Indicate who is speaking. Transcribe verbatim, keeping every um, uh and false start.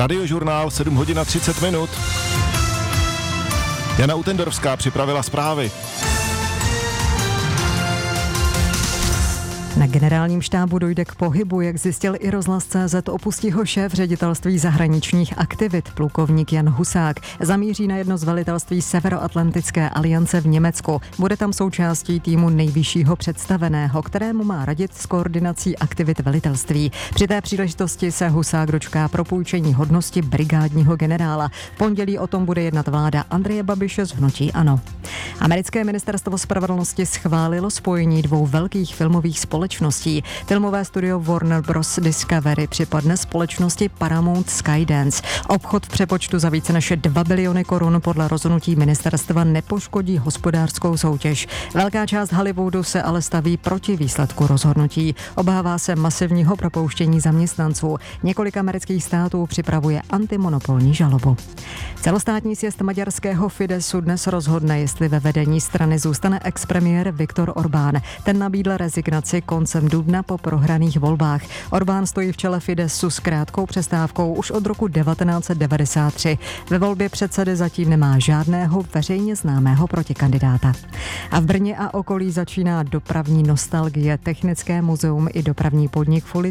Speaker 1: Radiožurnál sedm hodin a třicet minut. Jana Utendorovská připravila zprávy.
Speaker 2: Na generálním štábu dojde k pohybu, jak zjistil i rozhlas tečka cé zet, opustí ho šéf ředitelství zahraničních aktivit, plukovník Jan Husák. Zamíří na jedno z velitelství Severoatlantické aliance v Německu. Bude tam součástí týmu nejvyššího představeného, kterému má radit s koordinací aktivit velitelství. Při té příležitosti se Husák dočká propůjčení hodnosti brigádního generála. V pondělí o tom bude jednat vláda Andreje Babiše z hnutí ANO. Americké ministerstvo spravedlnosti schválilo spojení dvou velkých filmových společností. Filmové studio Warner Bros. Discovery připadne společnosti Paramount Skydance. Obchod v přepočtu za více než dva biliony korun podle rozhodnutí ministerstva nepoškodí hospodářskou soutěž. Velká část Hollywoodu se ale staví proti výsledku rozhodnutí. Obává se masivního propouštění zaměstnanců. Několik amerických států připravuje antimonopolní žalobu. Celostátní sjezd maďarského Fidesu dnes rozhodne, jestli ve vedení strany zůstane expremiér Viktor Orbán. Ten nabídl rezignaci koncem dubna po prohraných volbách. Orbán stojí v čele Fidesu s krátkou přestávkou už od roku devatenáct set devadesát tři. Ve volbě předsedy zatím nemá žádného veřejně známého protikandidáta. A v Brně a okolí začíná dopravní nostalgie. Technické muzeum i dopravní podnik